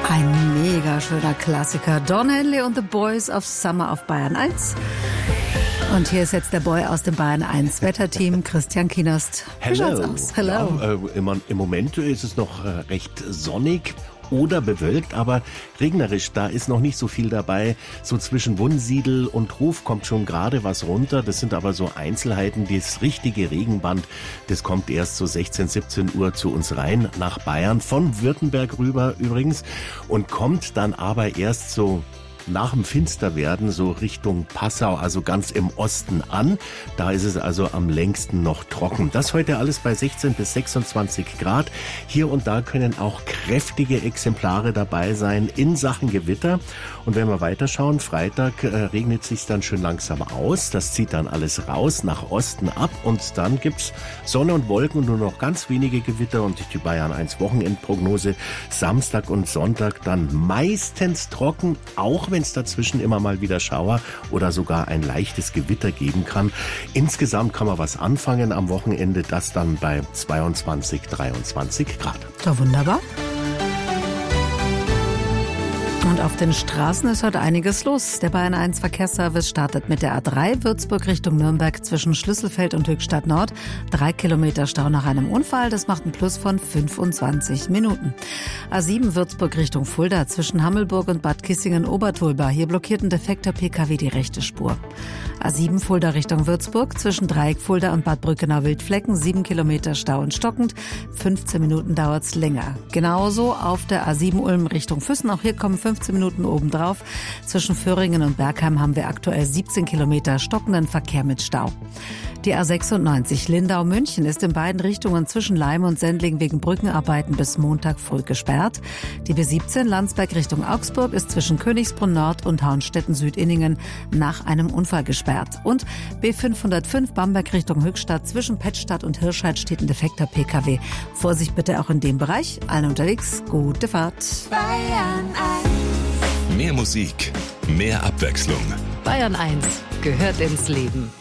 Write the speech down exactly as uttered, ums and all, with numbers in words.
Ein mega schöner Klassiker. Don Henley und the Boys of Summer auf Bayern eins. Und hier ist jetzt der Boy aus dem Bayern eins Wetterteam, Christian Kienerst. Wie schaut's aus? Hello. Ja, äh, im, Im Moment ist es noch äh, recht sonnig oder bewölkt, aber regnerisch. Da ist noch nicht so viel dabei. So zwischen Wunsiedel und Hof kommt schon gerade was runter. Das sind aber so Einzelheiten. Das richtige Regenband, das kommt erst so sechzehn, siebzehn Uhr zu uns rein nach Bayern. Von Württemberg rüber übrigens. Und kommt dann aber erst so nach dem Finsterwerden so Richtung Passau, also ganz im Osten an. Da ist es also am längsten noch trocken. Das heute alles bei sechzehn bis sechsundzwanzig Grad. Hier und da können auch kräftige Exemplare dabei sein in Sachen Gewitter. Und wenn wir weiterschauen, Freitag äh, regnet sich dann schön langsam aus. Das zieht dann alles raus nach Osten ab und dann gibt's Sonne und Wolken und nur noch ganz wenige Gewitter und die Bayern eins Wochenendprognose. Samstag und Sonntag dann meistens trocken, auch wenn es dazwischen immer mal wieder Schauer oder sogar ein leichtes Gewitter geben kann. Insgesamt kann man was anfangen am Wochenende, das dann bei zweiundzwanzig, dreiundzwanzig Grad. Ja, wunderbar. Und auf den Straßen ist heute einiges los. Der Bayern eins Verkehrsservice startet mit der A drei Würzburg Richtung Nürnberg zwischen Schlüsselfeld und Höchstadt Nord. Drei Kilometer Stau nach einem Unfall, das macht einen Plus von fünfundzwanzig Minuten. A sieben Würzburg Richtung Fulda zwischen Hammelburg und Bad Kissingen-Obertulba. Hier blockiert ein defekter P K W die rechte Spur. A sieben Fulda Richtung Würzburg zwischen Dreieck Fulda und Bad Brückenau-Wildflecken. Sieben Kilometer Stau und stockend. fünfzehn Minuten dauert's länger. Genauso auf der A sieben Ulm Richtung Füssen. Auch hier kommen fünfzehn Minuten obendrauf. Zwischen Föhringen und Bergheim haben wir aktuell siebzehn Kilometer stockenden Verkehr mit Stau. Die A sechsundneunzig Lindau-München ist in beiden Richtungen zwischen Leim und Sendling wegen Brückenarbeiten bis Montag früh gesperrt. Die B siebzehn Landsberg Richtung Augsburg ist zwischen Königsbrunn Nord und Hauenstetten-Südinningen nach einem Unfall gesperrt. Und B fünfhundertfünf Bamberg Richtung Höchstadt zwischen Pettstadt und Hirscheid steht ein defekter P K W. Vorsicht bitte auch in dem Bereich. Allen unterwegs, gute Fahrt. Bayern eins. Mehr Musik, mehr Abwechslung. Bayern eins gehört ins Leben.